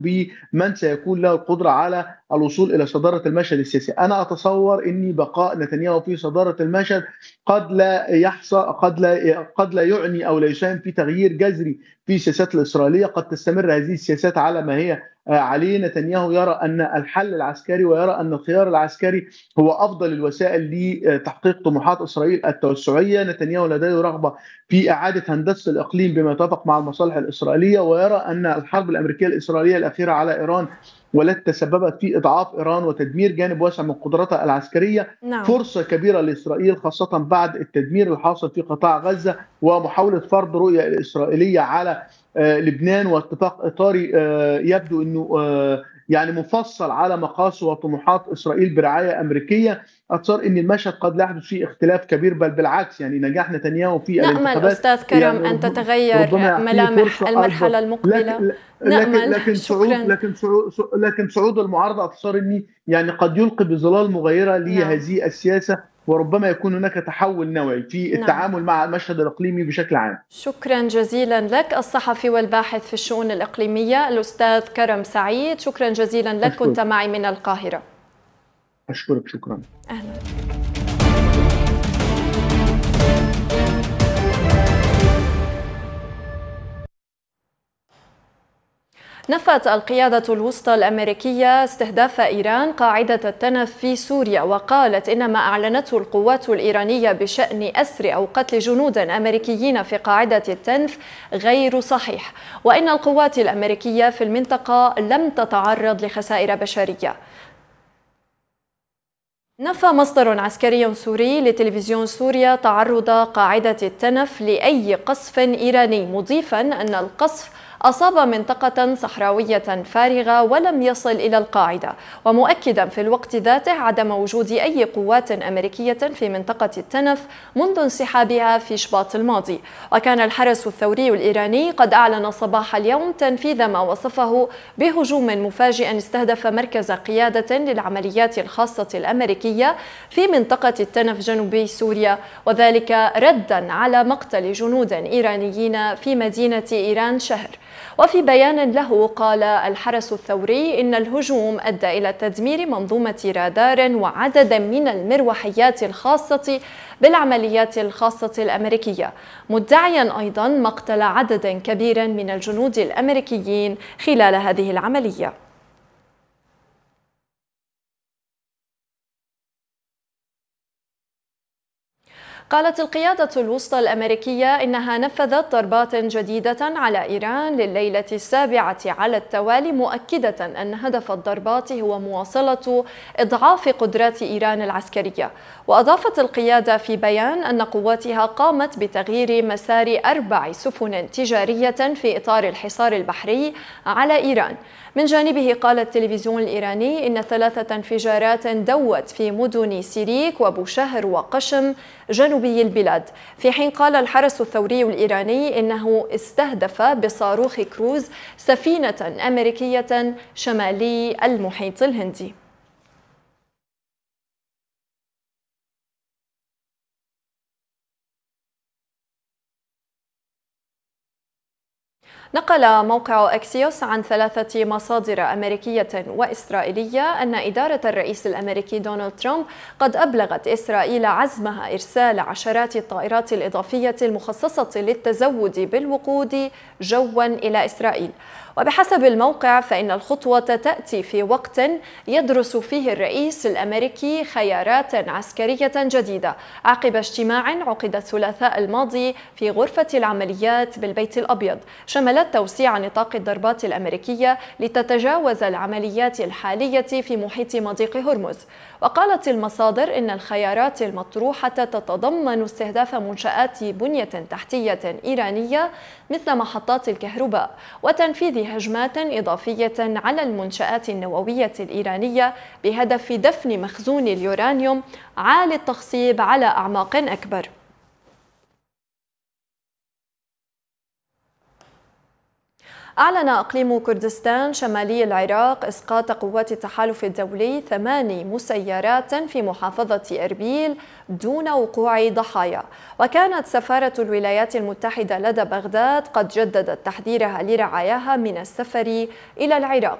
بمن سيكون له القدرة على الوصول إلى صدارة المشهد السياسي. أنا أتصور أن بقاء نتنياهو في صدارة المشهد قد لا يحصى قد لا يعني أو لا يساهم في تغيير جذري في السياسات الإسرائيلية. قد تستمر هذه السياسات على ما هي عليه. نتنياهو يرى أن الحل العسكري ويرى أن الخيار العسكري هو أفضل الوسائل لتحقيق طموحات إسرائيل التوسعية. نتنياهو لديه رغبة في إعادة هندسة الإقليم بما يتوافق مع المصالح الإسرائيلية، ويرى أن الحرب الأمريكية الإسرائيلية الأخيرة على إيران والتي تسببت في إضعاف إيران وتدمير جانب واسع من قدراتها العسكرية نعم. فرصة كبيرة لإسرائيل، خاصة بعد التدمير الحاصل في قطاع غزة ومحاولة فرض رؤية الإسرائيلية على لبنان، واتفاق إطاري يبدو أنه يعني مفصل على مقاصد وطموحات إسرائيل برعاية أمريكية. أتصور أن المشهد قد لا يحدث فيه اختلاف كبير، بل بالعكس يعني نجاح نتنياهو في نأمل الانتخابات أستاذ كرم يعني أن ربما تتغير يعطيه ملامح فرصة أكبر. المرحلة المقبلة. لكن لكن نأمل. لكن صعود شكرا. لكن صعود لكن صعود المعارضة أتصور أني يعني قد يلقي بظلال مغيرة نعم. لهذه السياسة، وربما يكون هناك تحول نوعي في نعم. التعامل مع المشهد الإقليمي بشكل عام. شكرا جزيلا لك الصحفي والباحث في الشؤون الإقليمية الأستاذ كرم سعيد. شكرا جزيلا لك، أشكرك. كنت معي من القاهرة. أشكرك. شكرا. أهلا. نفت القيادة الوسطى الأمريكية استهداف إيران قاعدة التنف في سوريا، وقالت إن ما أعلنته القوات الإيرانية بشأن أسر أو قتل جنود أمريكيين في قاعدة التنف غير صحيح، وإن القوات الأمريكية في المنطقة لم تتعرض لخسائر بشرية. نفى مصدر عسكري سوري لتلفزيون سوريا تعرض قاعدة التنف لأي قصف إيراني، مضيفا أن القصف أصاب منطقة صحراوية فارغة ولم يصل إلى القاعدة، ومؤكدا في الوقت ذاته عدم وجود أي قوات أمريكية في منطقة التنف منذ انسحابها في شباط الماضي. وكان الحرس الثوري الإيراني قد أعلن صباح اليوم تنفيذ ما وصفه بهجوم مفاجئ استهدف مركز قيادة للعمليات الخاصة الأمريكية في منطقة التنف جنوبي سوريا، وذلك ردا على مقتل جنود إيرانيين في مدينة إيران شهر. وفي بيان له قال الحرس الثوري إن الهجوم أدى إلى تدمير منظومة رادار وعدد من المروحيات الخاصة بالعمليات الخاصة الأمريكية، مدعيا أيضا مقتل عدد كبير من الجنود الأمريكيين خلال هذه العملية. قالت القيادة الوسطى الأمريكية إنها نفذت ضربات جديدة على إيران لليلة السابعة على التوالي، مؤكدة أن هدف الضربات هو مواصلة إضعاف قدرات إيران العسكرية. وأضافت القيادة في بيان أن قواتها قامت بتغيير مسار 4 سفن تجارية في إطار الحصار البحري على إيران. من جانبه قال التلفزيون الإيراني إن 3 انفجارات دوت في مدن سيريك وبوشهر وقشم جنوبي البلاد، في حين قال الحرس الثوري الإيراني إنه استهدف بصاروخ كروز سفينة أمريكية شمالي المحيط الهندي. نقل موقع أكسيوس عن 3 مصادر أمريكية وإسرائيلية أن إدارة الرئيس الأمريكي دونالد ترامب قد أبلغت إسرائيل عزمها إرسال عشرات الطائرات الإضافية المخصصة للتزود بالوقود جوا إلى إسرائيل. وبحسب الموقع فإن الخطوة تأتي في وقت يدرس فيه الرئيس الأمريكي خيارات عسكرية جديدة عقب اجتماع عقد الثلاثاء الماضي في غرفة العمليات بالبيت الأبيض، شملت توسيع نطاق الضربات الأمريكية لتتجاوز العمليات الحالية في محيط مضيق هرمز. وقالت المصادر إن الخيارات المطروحة تتضمن استهداف منشآت بنية تحتية إيرانية مثل محطات الكهرباء، وتنفيذ هجمات إضافية على المنشآت النووية الإيرانية بهدف دفن مخزون اليورانيوم عالي التخصيب على أعماق أكبر. أعلن إقليم كردستان شمالي العراق إسقاط قوات التحالف الدولي 8 مسيرات في محافظة إربيل دون وقوع ضحايا. وكانت سفارة الولايات المتحدة لدى بغداد قد جددت تحذيرها لرعاياها من السفر إلى العراق.